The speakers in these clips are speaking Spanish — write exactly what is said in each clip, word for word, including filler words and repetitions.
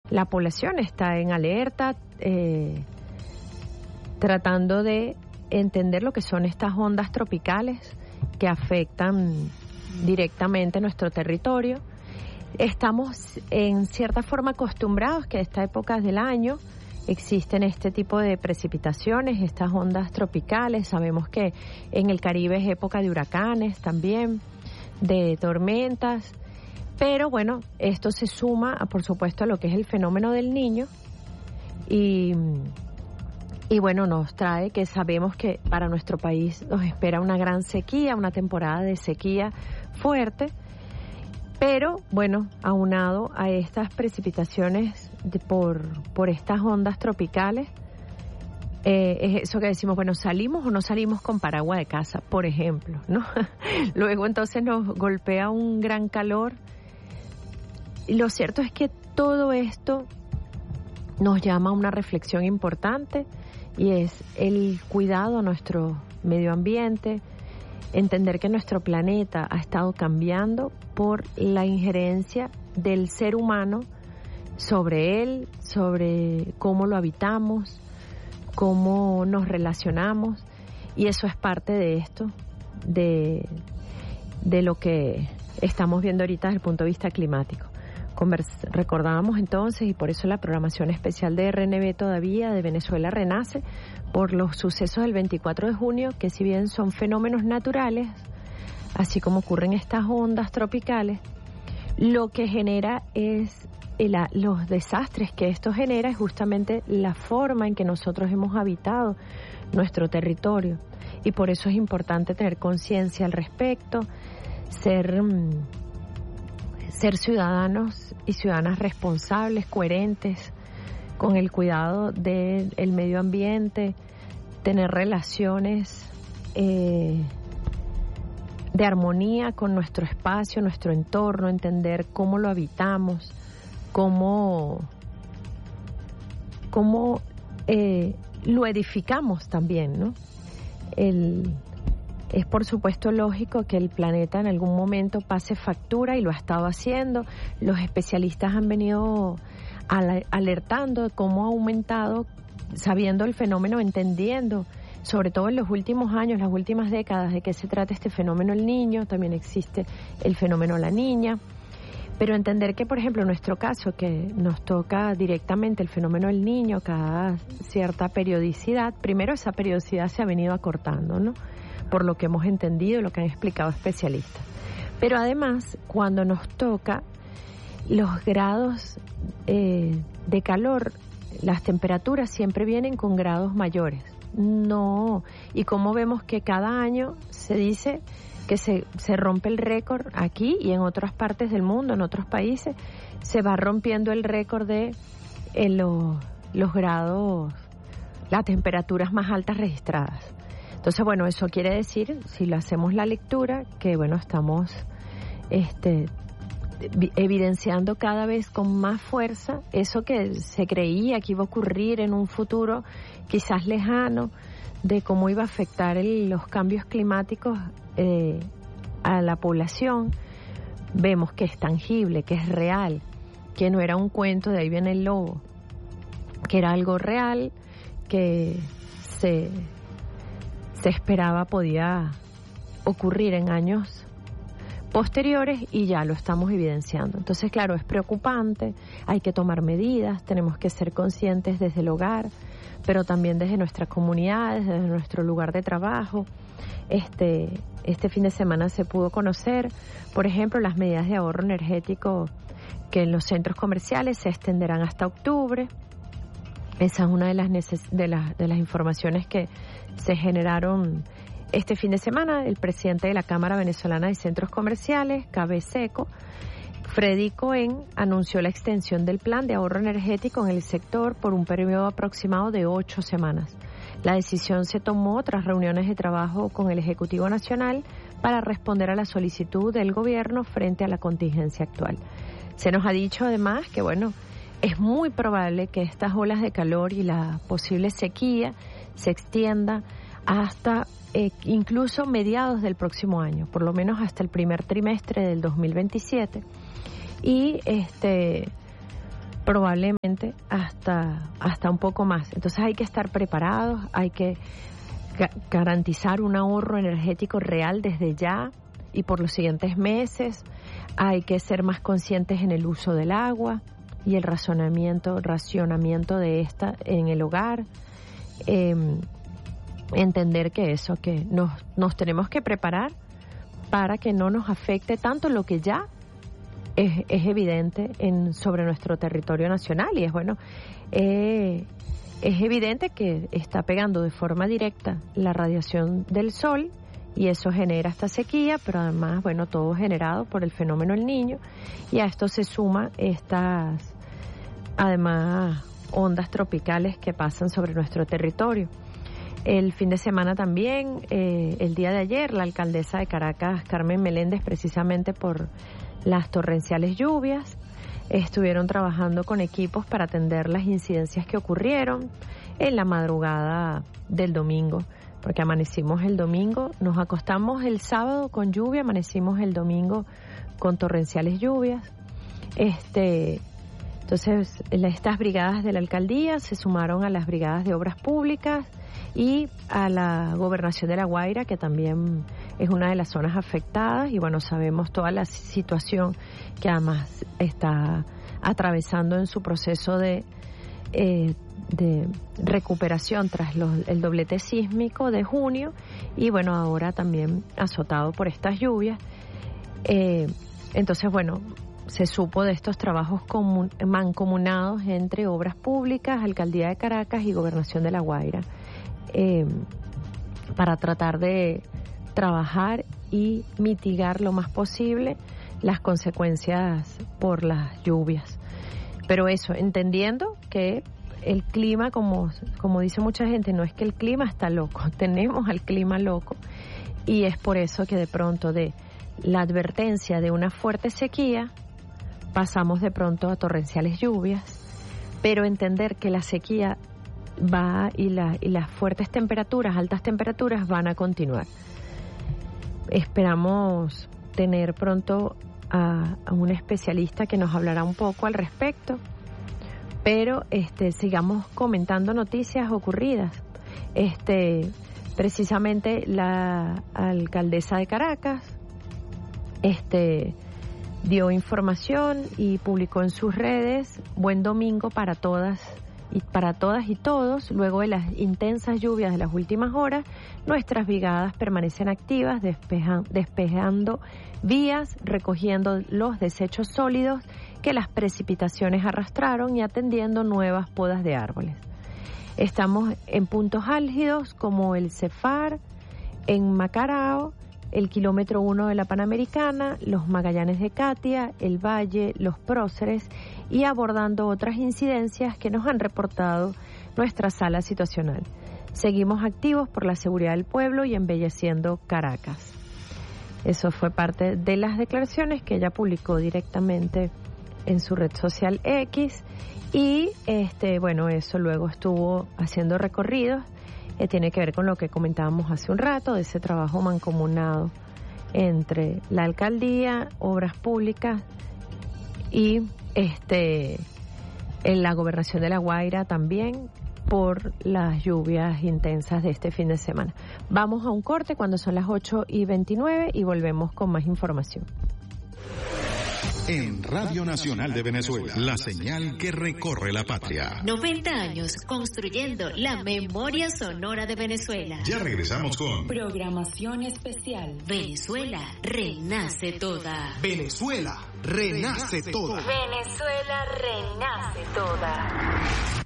la población está en alerta, eh, tratando de entender lo que son estas ondas tropicales que afectan directamente nuestro territorio. Estamos en cierta forma acostumbrados que a esta época del año existen este tipo de precipitaciones, estas ondas tropicales. Sabemos que en el Caribe es época de huracanes también, de tormentas, pero bueno, esto se suma, a, por supuesto, a lo que es el fenómeno del Niño y, y bueno, nos trae que sabemos que para nuestro país nos espera una gran sequía, una temporada de sequía fuerte, pero bueno, aunado a estas precipitaciones de, por, por estas ondas tropicales, eh, es eso que decimos, bueno, ¿salimos o no salimos con paraguas de casa, por ejemplo, ¿no? Luego entonces nos golpea un gran calor. Y lo cierto es que todo esto nos llama a una reflexión importante y es el cuidado a nuestro medio ambiente, entender que nuestro planeta ha estado cambiando por la injerencia del ser humano sobre él, sobre cómo lo habitamos, cómo nos relacionamos, y eso es parte de esto, de, de lo que estamos viendo ahorita desde el punto de vista climático. Convers- recordábamos entonces, y por eso la programación especial de R N B todavía, de Venezuela Renace, por los sucesos del veinticuatro de junio, que si bien son fenómenos naturales, así como ocurren estas ondas tropicales, lo que genera es el, los desastres que esto genera es justamente la forma en que nosotros hemos habitado nuestro territorio, y por eso es importante tener conciencia al respecto, ser, ser ciudadanos y ciudadanas responsables, coherentes con el cuidado del medio ambiente, tener relaciones eh, de armonía con nuestro espacio, nuestro entorno, entender cómo lo habitamos, cómo, cómo eh, lo edificamos también, ¿no? El, es por supuesto lógico que el planeta en algún momento pase factura y lo ha estado haciendo. Los especialistas han venido al, alertando de cómo ha aumentado, sabiendo el fenómeno, entendiendo, sobre todo en los últimos años, las últimas décadas, de qué se trata este fenómeno el Niño. También existe el fenómeno la Niña, pero entender que, por ejemplo, en nuestro caso, que nos toca directamente el fenómeno del Niño cada cierta periodicidad, primero esa periodicidad se ha venido acortando, ¿no?, por lo que hemos entendido y lo que han explicado especialistas. Pero además, cuando nos toca los grados eh, de calor, las temperaturas siempre vienen con grados mayores. No, y como vemos que cada año se dice que se, se rompe el récord aquí y en otras partes del mundo, en otros países, se va rompiendo el récord de eh, lo, los grados, las temperaturas más altas registradas. Entonces, bueno, eso quiere decir, si lo hacemos la lectura, que bueno, estamos este, evidenciando cada vez con más fuerza eso que se creía que iba a ocurrir en un futuro quizás lejano, de cómo iba a afectar el, los cambios climáticos eh, a la población. Vemos que es tangible, que es real, que no era un cuento, de ahí viene el lobo, que era algo real, que se, se esperaba podía ocurrir en años posteriores y ya lo estamos evidenciando. Entonces, claro, es preocupante, hay que tomar medidas, tenemos que ser conscientes desde el hogar, pero también desde nuestras comunidades, desde nuestro lugar de trabajo. Este, este fin de semana se pudo conocer, por ejemplo, las medidas de ahorro energético que en los centros comerciales se extenderán hasta octubre. Esa es una de las, neces- de, la, de las informaciones que se generaron este fin de semana. El presidente de la Cámara Venezolana de Centros Comerciales, CABECECO, Freddy Cohen, anunció la extensión del plan de ahorro energético en el sector por un periodo aproximado de ocho semanas. La decisión se tomó tras reuniones de trabajo con el Ejecutivo Nacional para responder a la solicitud del gobierno frente a la contingencia actual. Se nos ha dicho además que, bueno, es muy probable que estas olas de calor y la posible sequía se extienda hasta eh, incluso mediados del próximo año, por lo menos hasta el primer trimestre del dos mil veintisiete. Y este probablemente hasta, hasta un poco más. Entonces hay que estar preparados, hay que ga- garantizar un ahorro energético real desde ya y por los siguientes meses. Hay que ser más conscientes en el uso del agua y el racionamiento, racionamiento de esta en el hogar. Eh, entender que eso, que nos, nos tenemos que preparar para que no nos afecte tanto lo que ya es, es evidente en sobre nuestro territorio nacional. Y es bueno, eh, es evidente que está pegando de forma directa la radiación del sol y eso genera esta sequía, pero además, bueno, todo generado por el fenómeno El Niño, y a esto se suma estas, además, ondas tropicales que pasan sobre nuestro territorio. El fin de semana también, eh, el día de ayer, la alcaldesa de Caracas, Carmen Meléndez, precisamente por las torrenciales lluvias, estuvieron trabajando con equipos para atender las incidencias que ocurrieron en la madrugada del domingo, porque amanecimos el domingo, nos acostamos el sábado con lluvia, amanecimos el domingo con torrenciales lluvias. Este, entonces, estas brigadas de la alcaldía se sumaron a las brigadas de obras públicas y a la Gobernación de La Guaira, que también es una de las zonas afectadas, y bueno, sabemos toda la situación que además está atravesando en su proceso de eh, de recuperación tras los, el doblete sísmico de junio, y bueno, ahora también azotado por estas lluvias. Eh, entonces, bueno, se supo de estos trabajos comun, mancomunados entre Obras Públicas, Alcaldía de Caracas y Gobernación de La Guaira, eh, para tratar de trabajar y mitigar lo más posible las consecuencias por las lluvias. Pero eso, entendiendo que el clima, como, como dice mucha gente, no es que el clima está loco, tenemos al clima loco, y es por eso que de pronto de la advertencia de una fuerte sequía pasamos de pronto a torrenciales lluvias, pero entender que la sequía va y, la, y las fuertes temperaturas, altas temperaturas van a continuar. Esperamos tener pronto a, a un especialista que nos hablará un poco al respecto, pero este sigamos comentando noticias ocurridas. Este precisamente la alcaldesa de Caracas este dio información y publicó en sus redes: buen domingo para todas y para todas y todos. Luego de las intensas lluvias de las últimas horas, nuestras brigadas permanecen activas, despejan, despejando vías, recogiendo los desechos sólidos que las precipitaciones arrastraron y atendiendo nuevas podas de árboles. Estamos en puntos álgidos como el Cefar, en Macarao, el kilómetro uno de la Panamericana, los Magallanes de Catia, el Valle, los Próceres, y abordando otras incidencias que nos han reportado nuestra sala situacional. Seguimos activos por la seguridad del pueblo y embelleciendo Caracas. Eso fue parte de las declaraciones que ella publicó directamente en su red social X, y este bueno, eso luego estuvo haciendo recorridos. Eh, tiene que ver con lo que comentábamos hace un rato, de ese trabajo mancomunado entre la alcaldía, obras públicas y este en la gobernación de La Guaira también, por las lluvias intensas de este fin de semana. Vamos a un corte cuando son las ocho y veintinueve y volvemos con más información. En Radio Nacional de Venezuela, la señal que recorre la patria. noventa años construyendo la memoria sonora de Venezuela. Ya regresamos con programación especial. Venezuela renace toda. Venezuela renace toda. Venezuela renace toda.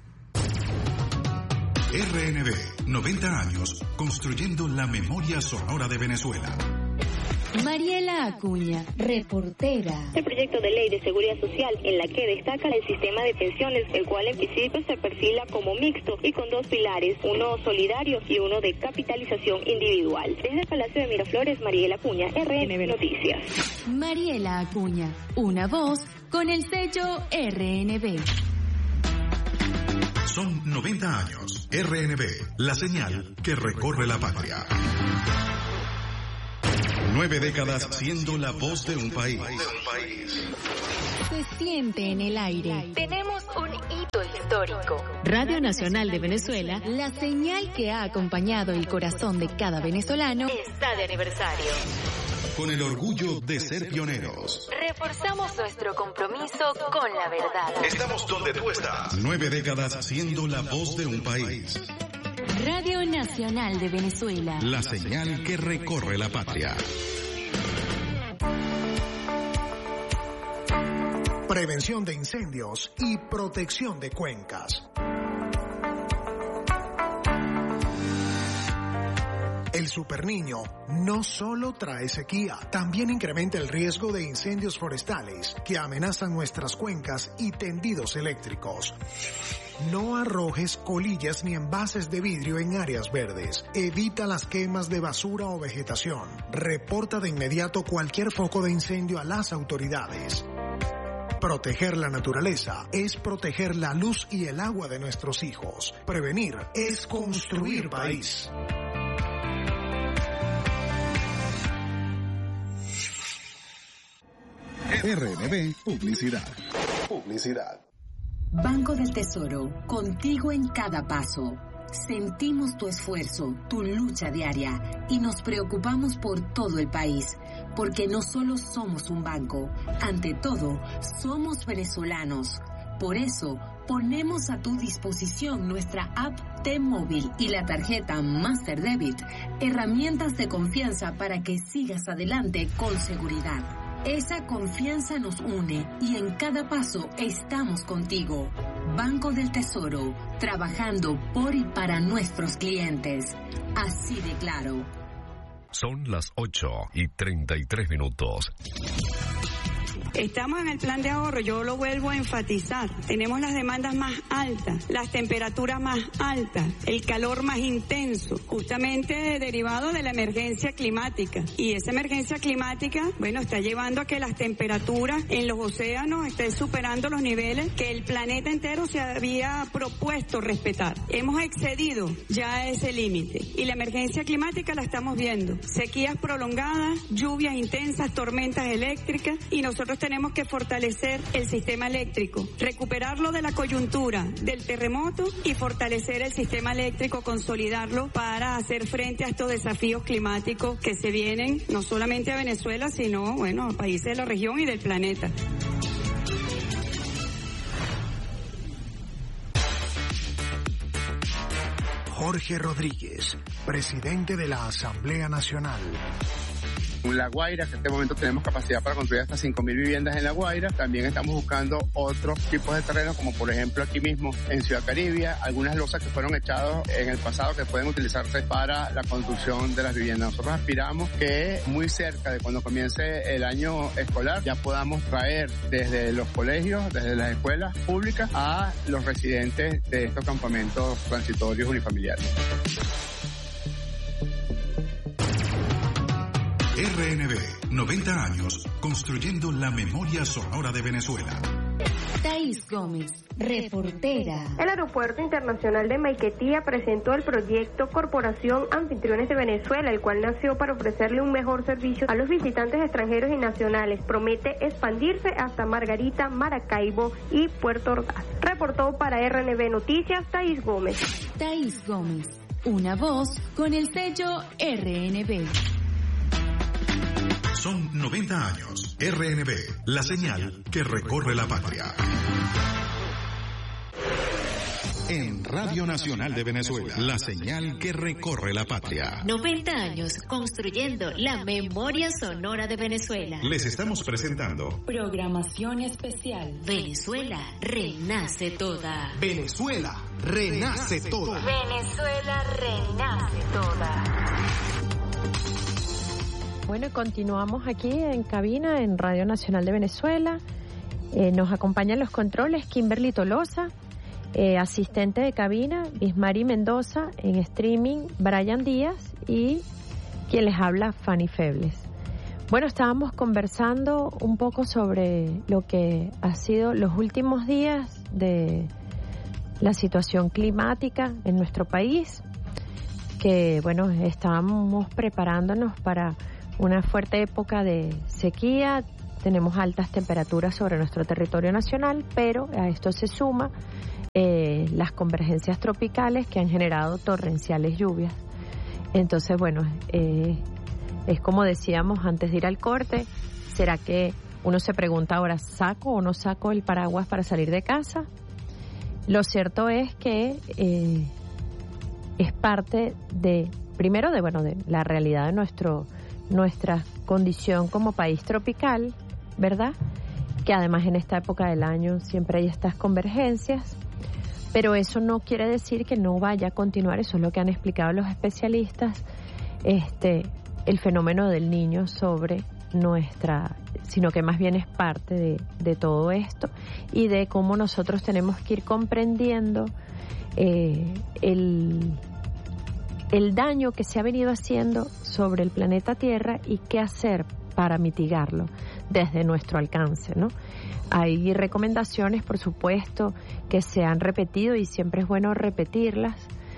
R N B, noventa años construyendo la memoria sonora de Venezuela. Mariela Acuña, reportera. El proyecto de ley de seguridad social, en la que destaca el sistema de pensiones, el cual en principio se perfila como mixto y con dos pilares, uno solidario y uno de capitalización individual. Desde el Palacio de Miraflores, Mariela Acuña, R N B Noticias. Mariela Acuña, una voz con el sello R N B. Son noventa años. R N B, la señal que recorre la patria. Nueve décadas siendo la voz de un país. se siente en el aire. Tenemos un hito histórico. Radio Nacional de Venezuela, la señal que ha acompañado el corazón de cada venezolano, Está de aniversario. Con el orgullo de ser pioneros. Reforzamos nuestro compromiso con la verdad. Estamos donde tú estás. Nueve décadas siendo la voz de un país. Radio Nacional de Venezuela. La señal que recorre la patria. Prevención de incendios y protección de cuencas. El superniño no solo trae sequía, también incrementa el riesgo de incendios forestales que amenazan nuestras cuencas y tendidos eléctricos. No arrojes colillas ni envases de vidrio en áreas verdes. Evita las quemas de basura o vegetación. Reporta de inmediato cualquier foco de incendio a las autoridades. Proteger la naturaleza es proteger la luz y el agua de nuestros hijos. Prevenir es construir país. R N B Publicidad. Publicidad. Banco del Tesoro, contigo en cada paso. Sentimos tu esfuerzo, tu lucha diaria y nos preocupamos por todo el país, porque no solo somos un banco, ante todo, somos venezolanos. Por eso, ponemos a tu disposición nuestra app T-Móvil y la tarjeta Master Debit, herramientas de confianza para que sigas adelante con seguridad. Esa confianza nos une y en cada paso estamos contigo. Banco del Tesoro, trabajando por y para nuestros clientes. Así de claro. Son las ocho y treinta y tres minutos. Estamos en el plan de ahorro, yo lo vuelvo a enfatizar. Tenemos las demandas más altas, las temperaturas más altas, el calor más intenso, justamente derivado de la emergencia climática. Y esa emergencia climática, bueno, está llevando a que las temperaturas en los océanos estén superando los niveles que el planeta entero se había propuesto respetar. Hemos excedido ya ese límite y la emergencia climática la estamos viendo. Sequías prolongadas, lluvias intensas, tormentas eléctricas, y nosotros tenemos que fortalecer el sistema eléctrico, recuperarlo de la coyuntura del terremoto y fortalecer el sistema eléctrico, consolidarlo para hacer frente a estos desafíos climáticos que se vienen no solamente a Venezuela, sino, bueno, a países de la región y del planeta. Jorge Rodríguez, presidente de la Asamblea Nacional. La Guaira, que en este momento tenemos capacidad para construir hasta cinco mil viviendas en La Guaira. También estamos buscando otros tipos de terrenos, como por ejemplo aquí mismo en Ciudad Caribia, algunas losas que fueron echadas en el pasado que pueden utilizarse para la construcción de las viviendas. Nosotros aspiramos que muy cerca de cuando comience el año escolar ya podamos traer desde los colegios, desde las escuelas públicas, a los residentes de estos campamentos transitorios unifamiliares. R N B, noventa años, construyendo la memoria sonora de Venezuela. Thaís Gómez, reportera. El Aeropuerto Internacional de Maiquetía presentó el proyecto Corporación Anfitriones de Venezuela, el cual nació para ofrecerle un mejor servicio a los visitantes extranjeros y nacionales. Promete expandirse hasta Margarita, Maracaibo y Puerto Ordaz. Reportó para R N B Noticias, Thaís Gómez. Thaís Gómez, una voz con el sello R N B. Son noventa años. R N B, la señal que recorre la patria. En Radio Nacional de Venezuela, la señal que recorre la patria. noventa años construyendo la memoria sonora de Venezuela. Les estamos presentando Programación especial. Venezuela renace toda. Venezuela renace toda. Venezuela renace toda. Bueno, continuamos aquí en cabina en Radio Nacional de Venezuela. Eh, nos acompañan los controles Kimberly Tolosa, eh, asistente de cabina Bismari Mendoza, en streaming Brian Díaz y quien les habla Fanny Febles. Bueno, estábamos conversando un poco sobre lo que ha sido los últimos días de la situación climática en nuestro país, que bueno, estábamos preparándonos para una fuerte época de sequía, tenemos altas temperaturas sobre nuestro territorio nacional, pero a esto se suma eh, las convergencias tropicales que han generado torrenciales lluvias. Entonces, bueno, eh, es como decíamos antes de ir al corte, ¿será que uno se pregunta ahora, ¿saco o no saco el paraguas para salir de casa? Lo cierto es que eh, es parte de, primero, de bueno de la realidad de nuestro nuestra condición como país tropical, ¿verdad? Que además en esta época del año siempre hay estas convergencias, pero eso no quiere decir que no vaya a continuar, eso es lo que han explicado los especialistas, este, el fenómeno del Niño sobre nuestra, sino que más bien es parte de, de todo esto y de cómo nosotros tenemos que ir comprendiendo eh, el, el daño que se ha venido haciendo sobre el planeta Tierra y qué hacer para mitigarlo desde nuestro alcance, ¿no? Hay recomendaciones, por supuesto, que se han repetido y siempre es bueno repetirlas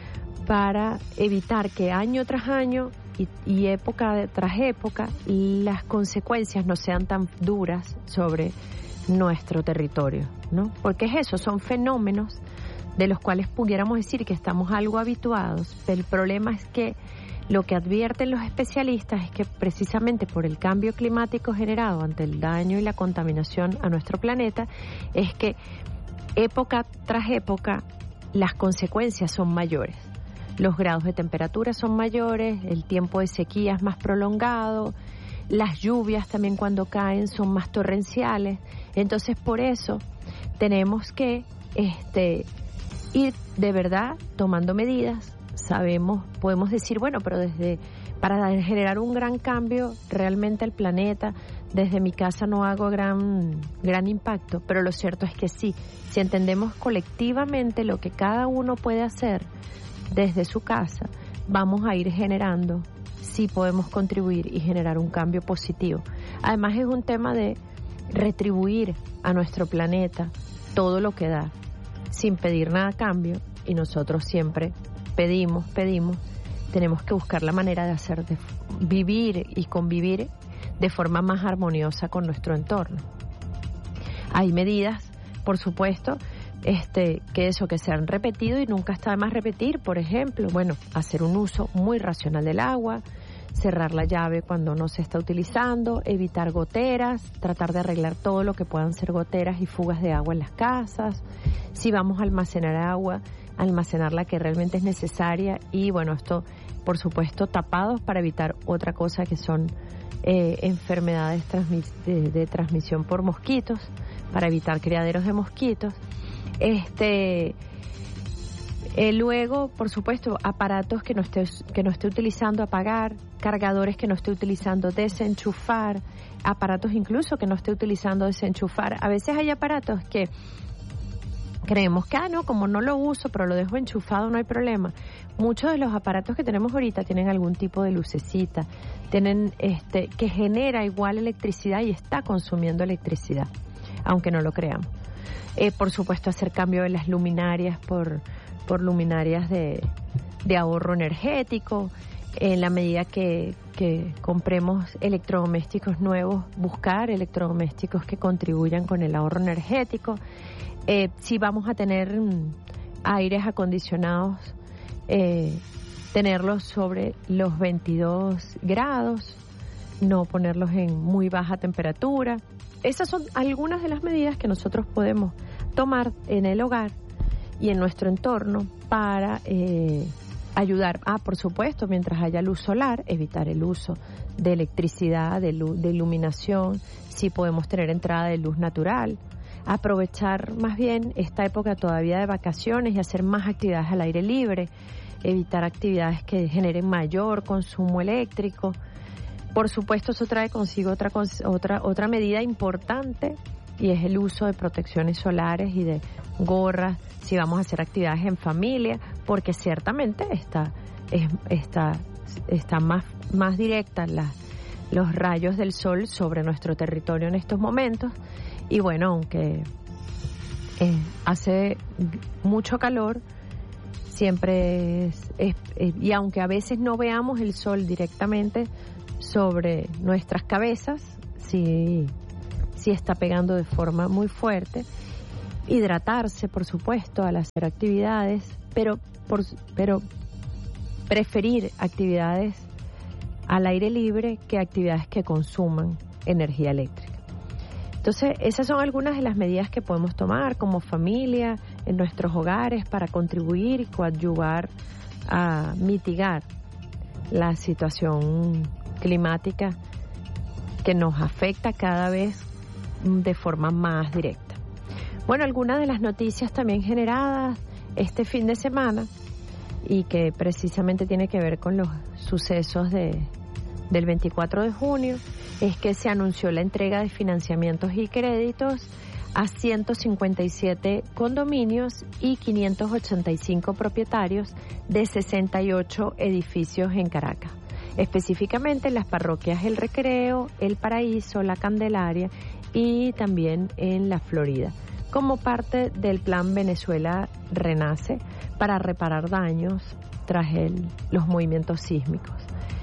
para evitar que año tras año y, y época tras época las consecuencias no sean tan duras sobre nuestro territorio, ¿no? Porque es eso, son fenómenos de los cuales pudiéramos decir que estamos algo habituados, pero el problema es que lo que advierten los especialistas es que precisamente por el cambio climático generado ante el daño y la contaminación a nuestro planeta, es que época tras época las consecuencias son mayores. Los grados de temperatura son mayores, el tiempo de sequía es más prolongado, las lluvias también cuando caen son más torrenciales. Entonces por eso tenemos que este, ir de verdad tomando medidas. Sabemos, podemos decir, bueno, pero desde para generar un gran cambio realmente al planeta, desde mi casa no hago gran gran impacto, pero lo cierto es que sí, si entendemos colectivamente lo que cada uno puede hacer desde su casa, vamos a ir generando, sí podemos contribuir y generar un cambio positivo. Además es un tema de retribuir a nuestro planeta todo lo que da, sin pedir nada a cambio, y nosotros siempre pedimos, pedimos, tenemos que buscar la manera de hacer, de vivir y convivir de forma más armoniosa con nuestro entorno. Hay medidas, por supuesto, este, que eso, que se han repetido y nunca está de más repetir, por ejemplo, bueno, hacer un uso muy racional del agua, cerrar la llave cuando no se está utilizando, evitar goteras, tratar de arreglar todo lo que puedan ser goteras y fugas de agua en las casas. Si vamos a almacenar agua, almacenar la que realmente es necesaria y bueno, esto por supuesto tapados para evitar otra cosa que son eh, enfermedades transmis- de, de transmisión por mosquitos, para evitar criaderos de mosquitos. Este eh, luego, por supuesto, aparatos que no esté que no esté utilizando apagar, cargadores que no esté utilizando desenchufar, aparatos incluso que no esté utilizando desenchufar. A veces hay aparatos que creemos que, ah, no, como no lo uso, pero lo dejo enchufado, no hay problema. Muchos de los aparatos que tenemos ahorita tienen algún tipo de lucecita, tienen este que genera igual electricidad y está consumiendo electricidad, aunque no lo creamos. Eh, por supuesto, hacer cambio de las luminarias por, por luminarias de, de ahorro energético. En la medida que, que compremos electrodomésticos nuevos, buscar electrodomésticos que contribuyan con el ahorro energético. Eh, si vamos a tener mm, aires acondicionados, eh, tenerlos sobre los veintidós grados, no ponerlos en muy baja temperatura. Esas son algunas de las medidas que nosotros podemos tomar en el hogar y en nuestro entorno para eh, ayudar. Ah, por supuesto, mientras haya luz solar, evitar el uso de electricidad, de, luz, de iluminación, si podemos tener entrada de luz natural. Aprovechar más bien esta época todavía de vacaciones y hacer más actividades al aire libre, evitar actividades que generen mayor consumo eléctrico. Por supuesto, eso trae consigo otra otra otra medida importante y es el uso de protecciones solares y de gorras si vamos a hacer actividades en familia, porque ciertamente está es, está está más más directa la, los rayos del sol sobre nuestro territorio en estos momentos. Y bueno, aunque eh, hace mucho calor, siempre es, es, es, y aunque a veces no veamos el sol directamente sobre nuestras cabezas, sí sí está pegando de forma muy fuerte. Hidratarse, por supuesto, al hacer actividades, pero, por, pero preferir actividades al aire libre que actividades que consuman energía eléctrica. Entonces, esas son algunas de las medidas que podemos tomar como familia en nuestros hogares para contribuir y coadyuvar a mitigar la situación climática que nos afecta cada vez de forma más directa. Bueno, algunas de las noticias también generadas este fin de semana y que precisamente tiene que ver con los sucesos de, del veinticuatro de junio es que se anunció la entrega de financiamientos y créditos a ciento cincuenta y siete condominios y quinientos ochenta y cinco propietarios de sesenta y ocho edificios en Caracas, específicamente en las parroquias El Recreo, El Paraíso, La Candelaria y también en La Florida, como parte del Plan Venezuela Renace para reparar daños tras el, los movimientos sísmicos.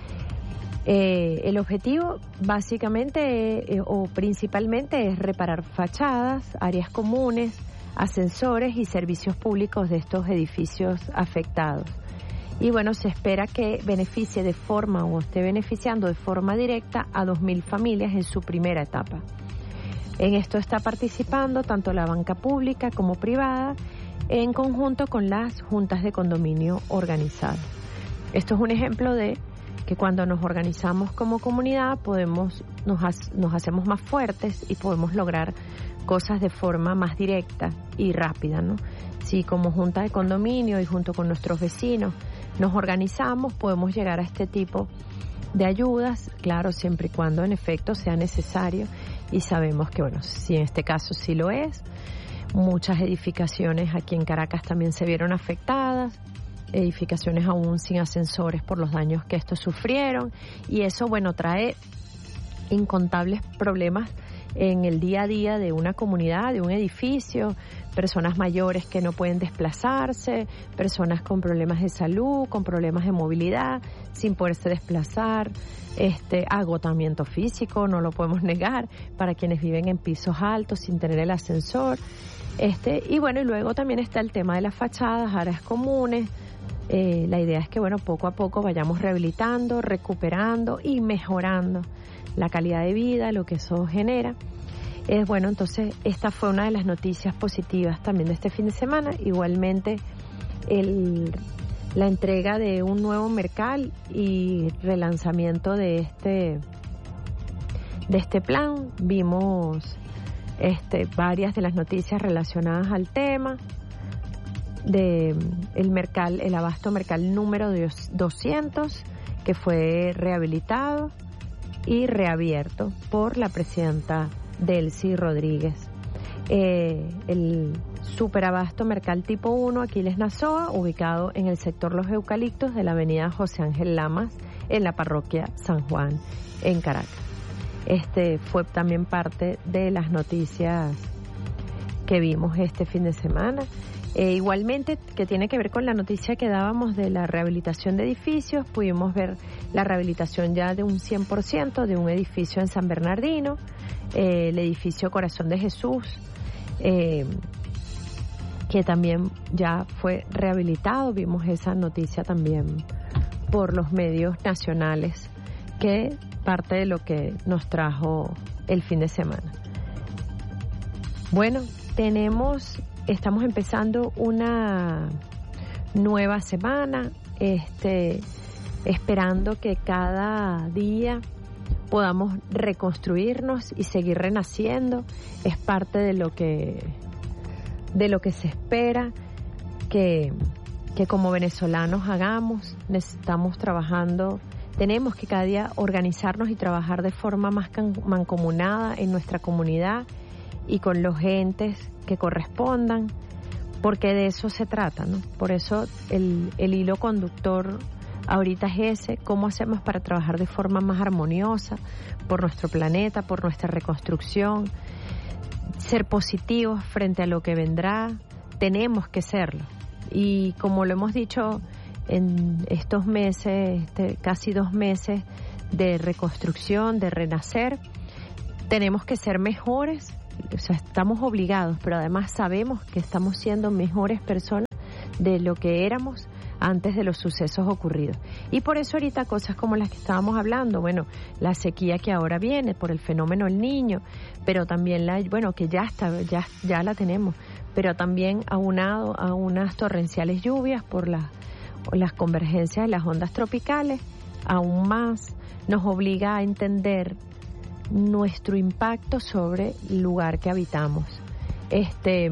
Eh, el objetivo básicamente eh, o principalmente es reparar fachadas, áreas comunes, ascensores y servicios públicos de estos edificios afectados. Y bueno, se espera que beneficie de forma o esté beneficiando de forma directa a dos mil familias en su primera etapa. En esto está participando tanto la banca pública como privada en conjunto con las juntas de condominio organizadas. Esto es un ejemplo de que cuando nos organizamos como comunidad podemos nos, ha, nos hacemos más fuertes y podemos lograr cosas de forma más directa y rápida, ¿no? Si como junta de condominio y junto con nuestros vecinos nos organizamos, podemos llegar a este tipo de ayudas, claro, siempre y cuando en efecto sea necesario, y sabemos que, bueno, si en este caso sí lo es. Muchas edificaciones aquí en Caracas también se vieron afectadas, edificaciones aún sin ascensores por los daños que estos sufrieron, y eso, bueno, trae incontables problemas en el día a día de una comunidad, de un edificio, personas mayores que no pueden desplazarse, personas con problemas de salud, con problemas de movilidad, sin poderse desplazar, este agotamiento físico, no lo podemos negar, para quienes viven en pisos altos sin tener el ascensor, este y bueno, y luego también está el tema de las fachadas, áreas comunes. Eh, la idea es que, bueno, poco a poco vayamos rehabilitando, recuperando y mejorando la calidad de vida, lo que eso genera. Es bueno, entonces esta fue una de las noticias positivas también de este fin de semana. Igualmente el, la entrega de un nuevo mercal y relanzamiento de este de este plan. Vimos este varias de las noticias relacionadas al tema de el mercal, el abasto mercal número doscientos, que fue rehabilitado y reabierto por la presidenta Delcy Rodríguez. Eh, el superabasto mercal tipo uno, Aquiles Nazoa, ubicado en el sector Los Eucaliptos de la avenida José Ángel Lamas, en la parroquia San Juan, en Caracas. Este fue también parte de las noticias que vimos este fin de semana. Eh, igualmente, que tiene que ver con la noticia que dábamos de la rehabilitación de edificios, pudimos ver la rehabilitación ya de un cien por ciento de un edificio en San Bernardino, eh, el edificio Corazón de Jesús, eh, que también ya fue rehabilitado. Vimos esa noticia también por los medios nacionales, que parte de lo que nos trajo el fin de semana. Bueno, tenemos... Estamos empezando una nueva semana, este, esperando que cada día podamos reconstruirnos y seguir renaciendo. Es parte de lo que, de lo que se espera que, que como venezolanos hagamos. Necesitamos trabajando, tenemos que cada día organizarnos y trabajar de forma más mancomunada en nuestra comunidad y con los entes que correspondan, porque de eso se trata, ¿no? Por eso el, el hilo conductor ahorita es ese: cómo hacemos para trabajar de forma más armoniosa por nuestro planeta, por nuestra reconstrucción, ser positivos frente a lo que vendrá. Tenemos que serlo, y como lo hemos dicho en estos meses, este, casi dos meses de reconstrucción, de renacer, tenemos que ser mejores, o sea, estamos obligados, pero además sabemos que estamos siendo mejores personas de lo que éramos antes de los sucesos ocurridos. Y por eso ahorita cosas como las que estábamos hablando, bueno, la sequía que ahora viene por el fenómeno El Niño, pero también la, bueno, que ya está, ya, ya la tenemos, pero también aunado a unas torrenciales lluvias por la, las convergencias de las ondas tropicales, aún más nos obliga a entender nuestro impacto sobre el lugar que habitamos. Este,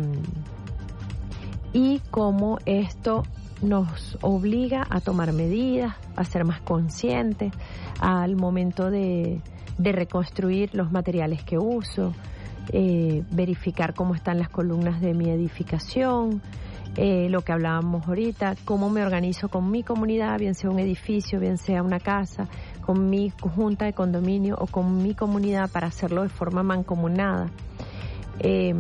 y cómo esto nos obliga a tomar medidas, a ser más conscientes al momento de, de reconstruir los materiales que uso, eh, verificar cómo están las columnas de mi edificación, eh, lo que hablábamos ahorita, cómo me organizo con mi comunidad, bien sea un edificio, bien sea una casa, con mi junta de condominio o con mi comunidad para hacerlo de forma mancomunada. Eh,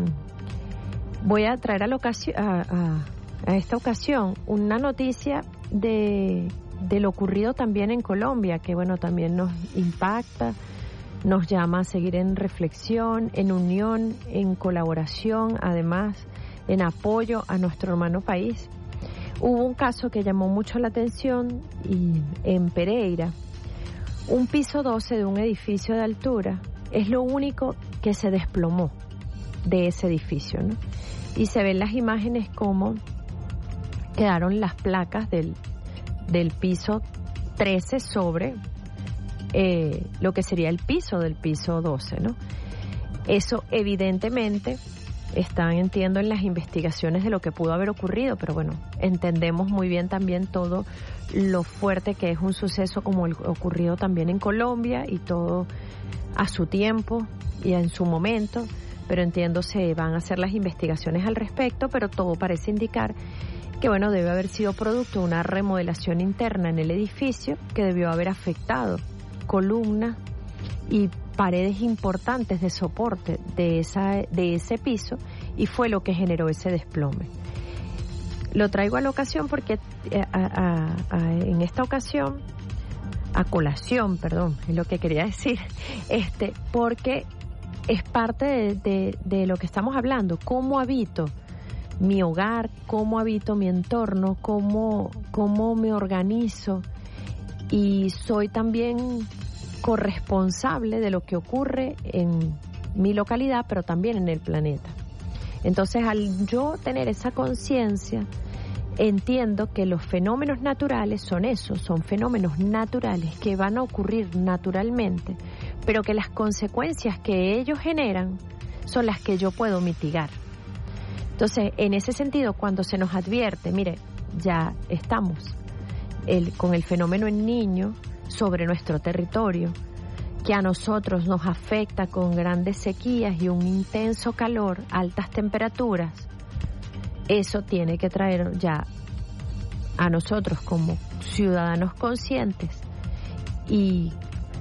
voy a traer a la ocasión... A, a, a esta ocasión una noticia de, de lo ocurrido también en Colombia, que bueno, también nos impacta, nos llama a seguir en reflexión, en unión, en colaboración, además en apoyo a nuestro hermano país. Hubo un caso que llamó mucho la atención y en Pereira, un piso doce de un edificio de altura es lo único que se desplomó de ese edificio, ¿no? Y se ven las imágenes como quedaron las placas del, del piso trece sobre eh, lo que sería el piso del piso doce, ¿no? Eso evidentemente están, entiendo, en las investigaciones de lo que pudo haber ocurrido, pero bueno, entendemos muy bien también todo lo fuerte que es un suceso como el ocurrido también en Colombia y todo a su tiempo y en su momento, pero entiendo se van a hacer las investigaciones al respecto, pero todo parece indicar que bueno, debe haber sido producto de una remodelación interna en el edificio que debió haber afectado columnas y paredes importantes de soporte de esa de ese piso y fue lo que generó ese desplome. Lo traigo a la ocasión porque a, a, a, en esta ocasión, a colación, perdón, es lo que quería decir, este, porque es parte de, de, de lo que estamos hablando, cómo habito mi hogar, cómo habito mi entorno, cómo, cómo me organizo y soy también corresponsable de lo que ocurre en mi localidad, pero también en el planeta. Entonces, al yo tener esa conciencia, entiendo que los fenómenos naturales son esos, son fenómenos naturales que van a ocurrir naturalmente, pero que las consecuencias que ellos generan son las que yo puedo mitigar. Entonces, en ese sentido, cuando se nos advierte, mire, ya estamos el, con el fenómeno El Niño sobre nuestro territorio, que a nosotros nos afecta con grandes sequías y un intenso calor, altas temperaturas, eso tiene que traer ya a nosotros como ciudadanos conscientes y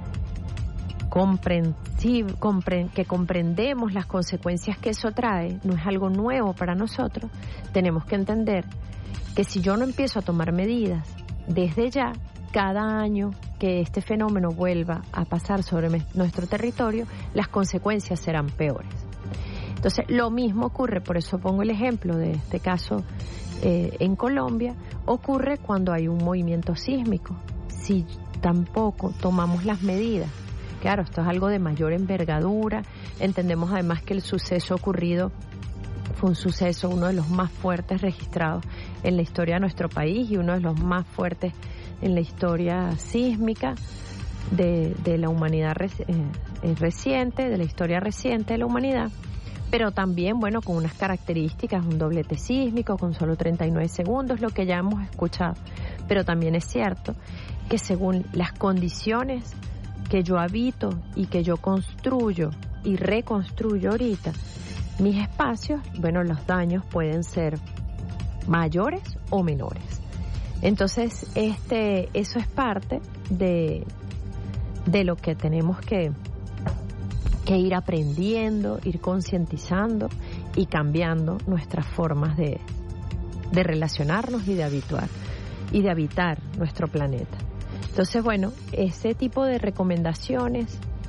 comprensiv- compre- que comprendemos las consecuencias que eso trae, no es algo nuevo para nosotros, tenemos que entender que si yo no empiezo a tomar medidas desde ya, cada año que este fenómeno vuelva a pasar sobre me- nuestro territorio, las consecuencias serán peores. Entonces, lo mismo ocurre, por eso pongo el ejemplo de este caso eh, en Colombia, ocurre cuando hay un movimiento sísmico. Si tampoco tomamos las medidas, claro, esto es algo de mayor envergadura, entendemos además que el suceso ocurrido fue un suceso, uno de los más fuertes registrados en la historia de nuestro país y uno de los más fuertes en la historia sísmica de, de la humanidad reci- eh, reciente, de la historia reciente de la humanidad, pero también, bueno, con unas características, un doblete sísmico con solo treinta y nueve segundos, lo que ya hemos escuchado. Pero también es cierto que según las condiciones que yo habito y que yo construyo y reconstruyo ahorita mis espacios, bueno, los daños pueden ser mayores o menores. Entonces, este, eso es parte de, de lo que tenemos que, que ir aprendiendo, ir concientizando y cambiando nuestras formas de, de relacionarnos y de habituar y de habitar nuestro planeta. Entonces, bueno, ese tipo de recomendaciones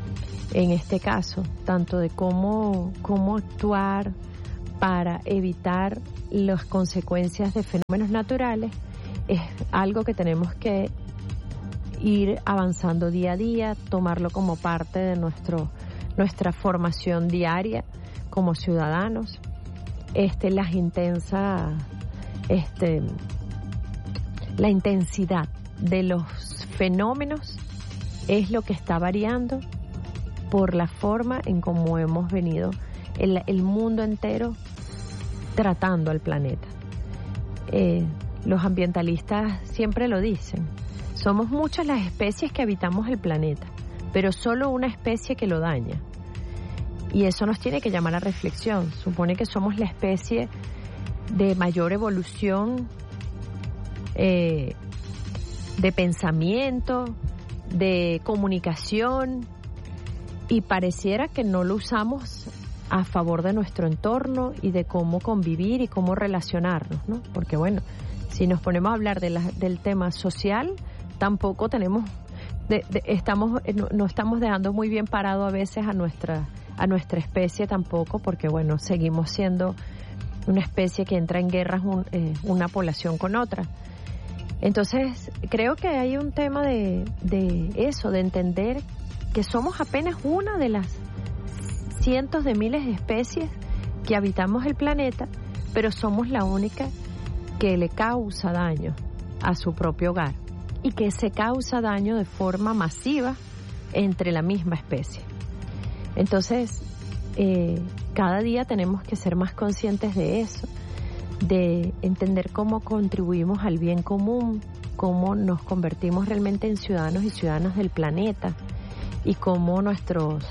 en este caso, tanto de cómo, cómo actuar para evitar las consecuencias de fenómenos naturales, es algo que tenemos que ir avanzando día a día, tomarlo como parte de nuestro, nuestra formación diaria como ciudadanos. Este, las intensas, este, la intensidad de los fenómenos es lo que está variando por la forma en cómo hemos venido el, el mundo entero tratando al planeta. Eh, los ambientalistas siempre lo dicen, somos muchas las especies que habitamos el planeta, pero solo una especie que lo daña. Y eso nos tiene que llamar a reflexión. Supone que somos la especie de mayor evolución eh, de pensamiento, de comunicación, y pareciera que no lo usamos a favor de nuestro entorno y de cómo convivir y cómo relacionarnos, ¿no? Porque bueno, si nos ponemos a hablar de la, del tema social, tampoco tenemos, de, de, estamos, no, no estamos dejando muy bien parado a veces a nuestra a nuestra especie tampoco, porque bueno, seguimos siendo una especie que entra en guerras un, eh, una población con otra. Entonces, creo que hay un tema de, de eso, de entender que somos apenas una de las cientos de miles de especies que habitamos el planeta, pero somos la única que le causa daño a su propio hogar y que se causa daño de forma masiva entre la misma especie. Entonces, eh, cada día tenemos que ser más conscientes de eso, de entender cómo contribuimos al bien común, cómo nos convertimos realmente en ciudadanos y ciudadanas del planeta y cómo nuestros,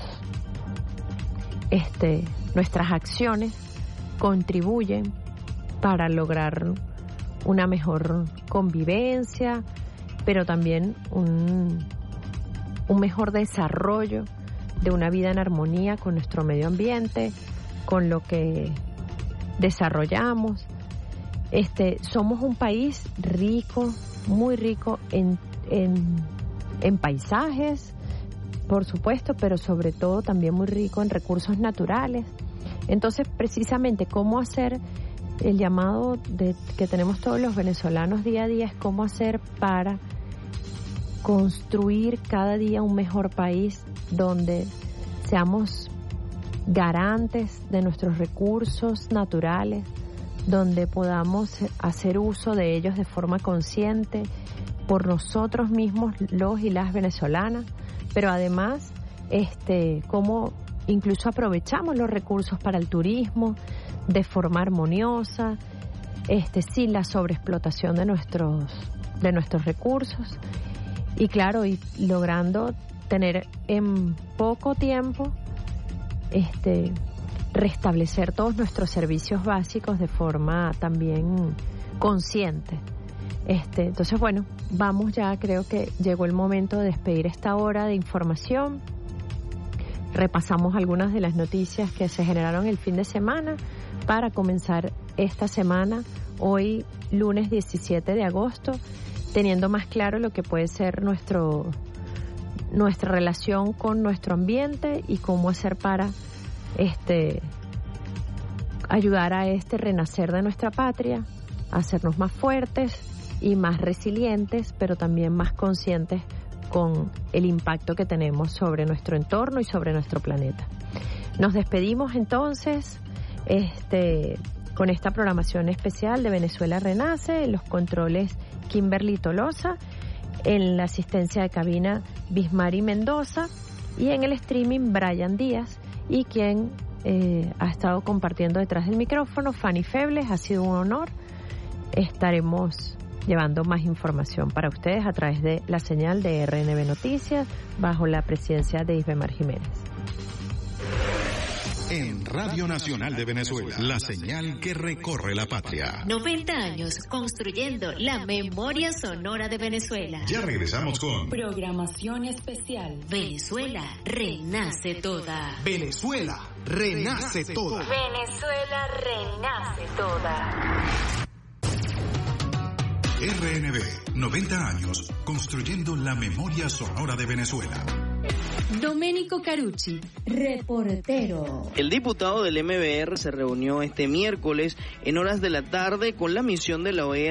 este, nuestras acciones contribuyen para lograr una mejor convivencia, pero también un, un mejor desarrollo de una vida en armonía con nuestro medio ambiente, con lo que desarrollamos. Este, somos un país rico, muy rico en, en, en paisajes, por supuesto, pero sobre todo también muy rico en recursos naturales. Entonces, precisamente, cómo hacer el llamado de, que tenemos todos los venezolanos día a día es cómo hacer para construir cada día un mejor país donde seamos garantes de nuestros recursos naturales, donde podamos hacer uso de ellos de forma consciente por nosotros mismos, los y las venezolanas, pero además este cómo incluso aprovechamos los recursos para el turismo de forma armoniosa, este sin la sobreexplotación de nuestros de nuestros recursos. Y claro, y logrando tener en poco tiempo este restablecer todos nuestros servicios básicos de forma también consciente. Este, entonces, bueno, vamos ya, creo que llegó el momento de despedir esta hora de información. Repasamos algunas de las noticias que se generaron el fin de semana para comenzar esta semana, hoy lunes diecisiete de agosto, teniendo más claro lo que puede ser nuestro nuestra relación con nuestro ambiente y cómo hacer para este ayudar a este renacer de nuestra patria, hacernos más fuertes y más resilientes, pero también más conscientes con el impacto que tenemos sobre nuestro entorno y sobre nuestro planeta. Nos despedimos entonces este con esta programación especial de Venezuela Renace, en los controles Kimberly Tolosa, en la asistencia de cabina Bismari Mendoza y en el streaming Brian Díaz, y quien eh, ha estado compartiendo detrás del micrófono, Fanny Febles. Ha sido un honor. Estaremos llevando más información para ustedes a través de la señal de R N B Noticias bajo la presidencia de Isbemar Jiménez. En Radio Nacional de Venezuela, la señal que recorre la patria. noventa años construyendo la memoria sonora de Venezuela. Ya regresamos con programación especial. Venezuela renace toda. Venezuela renace toda. Venezuela renace toda. R N B, noventa años construyendo la memoria sonora de Venezuela. Domenico Carucci, reportero. El diputado del M B R se reunió este miércoles en horas de la tarde con la misión de la O E A